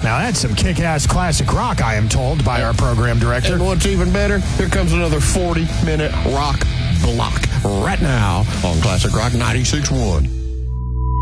Now, that's some kick-ass classic rock, I am told, by our program director. And what's even better, here comes another 40-minute rock block right now on Classic Rock 96.1.